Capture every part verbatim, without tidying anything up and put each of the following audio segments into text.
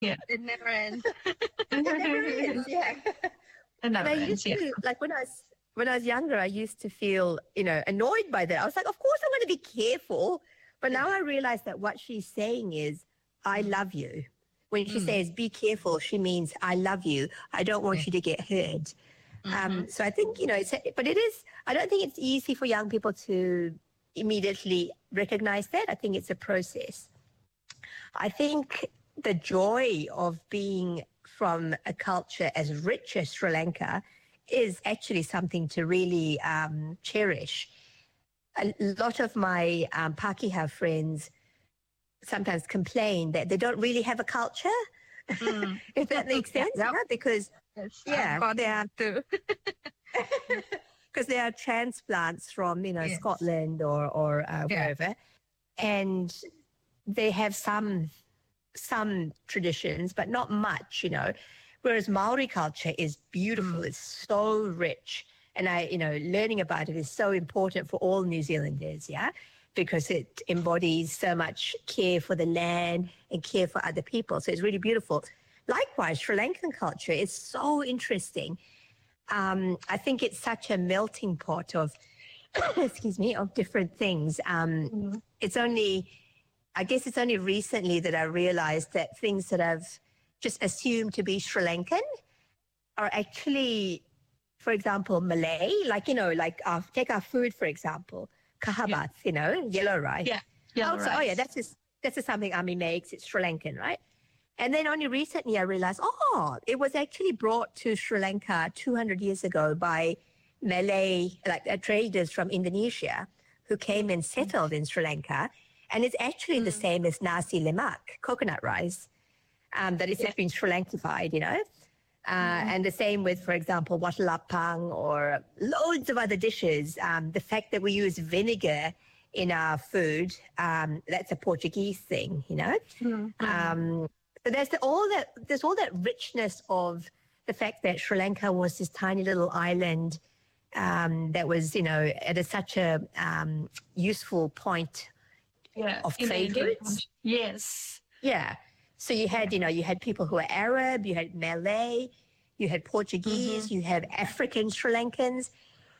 Yeah. It never ends. It never ends, yeah. It never And I ends, used yeah. to, like when I was when I was younger, I used to feel, you know, annoyed by that. I was like, of course I'm going to be careful. But now I realize that what she's saying is, I love you. When she Mm. says, be careful, she means, I love you. I don't want Yeah. you to get hurt. Mhm. Um, so I think, you know, it's, but it is, I don't think it's easy for young people to immediately recognize that. I think it's a process. I think the joy of being from a culture as rich as Sri Lanka is actually something to really um, cherish. A lot of my um, Pakeha friends sometimes complain that they don't really have a culture, Mm. if that makes sense, Yep. yeah, because Yes, yeah, I've got they are that too. because they are transplants from, you know, Yes. Scotland or or uh, Yeah. wherever, and they have some some traditions, but not much, you know. Whereas Maori culture is beautiful; Mm. it's so rich, and I, you know, learning about it is so important for all New Zealanders, yeah, because it embodies so much care for the land and care for other people. So it's really beautiful. Likewise, Sri Lankan culture is so interesting. Um, I think it's such a melting pot of, excuse me, of different things. Um, Mm. it's only, I guess it's only recently that I realized that things that I've just assumed to be Sri Lankan are actually, for example, Malay. Like, you know, like our, take our food, for example, kahabat, you know, yellow rice. Yeah. Oh, Yellow so, oh yeah, rice. that's just, that's just something Ami makes. It's Sri Lankan, right? And then only recently I realized, oh, it was actually brought to Sri Lanka two hundred years ago by Malay, like uh, traders from Indonesia who came and settled in Sri Lanka. And it's actually the Mm. same as nasi lemak, coconut rice, um, that it's Yeah. just been Sri Lankified, you know. Uh, Mhm. and the same with, for example, watalapang or loads of other dishes. Um, the fact that we use vinegar in our food, um, that's a Portuguese thing, you know. Mm. Mhm. Um, so there's the, all that there's all that richness of the fact that Sri Lanka was this tiny little island um, that was, you know, at a, such a um, useful point Yeah. of In the trade Indian routes. country. Yes. Yeah. So you had, you know, you had people who were Arab, you had Malay, you had Portuguese, Mhm. you had African Sri Lankans.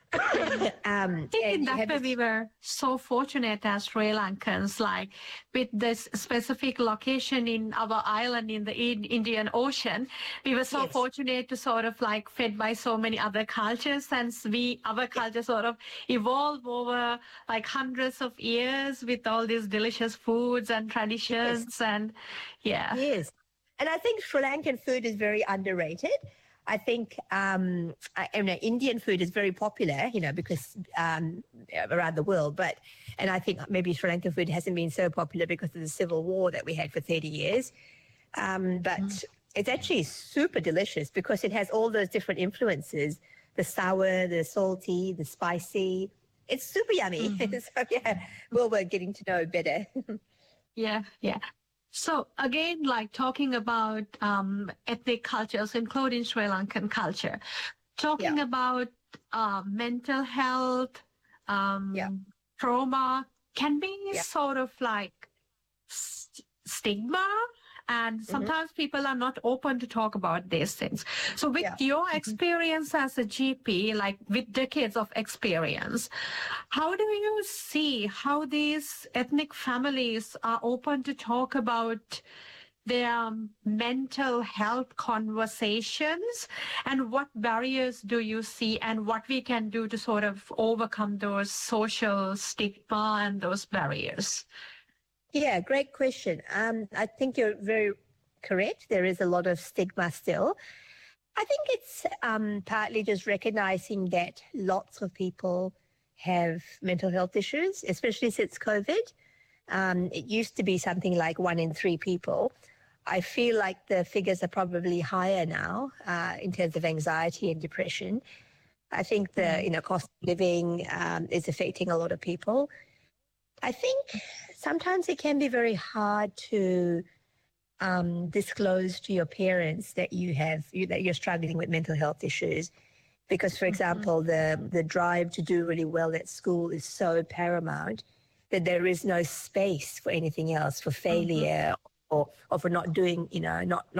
um, I think and in you that had way this- we were so fortunate as Sri Lankans, like with this specific location in our island in the in Indian Ocean, we were so Yes. fortunate to sort of like fed by so many other cultures, and we our culture sort of evolved over like hundreds of years with all these delicious foods and traditions, and yeah. Yes. And I think Sri Lankan food is very underrated. I think um, I, you know, Indian food is very popular, you know, because um, around the world. But and I think maybe Sri Lankan food hasn't been so popular because of the civil war that we had for thirty years. Um, but it's actually super delicious because it has all those different influences: the sour, the salty, the spicy. It's super yummy. So yeah, well, we're getting to know better. Yeah, yeah. So again, like talking about um, ethnic cultures, including Sri Lankan culture, talking Yeah. about uh, mental health, um, Yeah. trauma, can be Yeah. sort of like st- stigma. And sometimes people are not open to talk about these things. So with Yeah. your experience as a G P, like with decades of experience, how do you see how these ethnic families are open to talk about their mental health conversations, and what barriers do you see and what we can do to sort of overcome those social stigma and those barriers? Yeah, great question. Um, I think you're very correct. There is a lot of stigma still. I think it's um, partly just recognizing that lots of people have mental health issues, especially since COVID. Um, it used to be something like one in three people. I feel like the figures are probably higher now uh, in terms of anxiety and depression. I think the you know cost of living um, is affecting a lot of people. I think sometimes it can be very hard to um, disclose to your parents that you have you, that you're struggling with mental health issues, because, for example, the the drive to do really well at school is so paramount that there is no space for anything else, for failure or, or for not doing, you know, not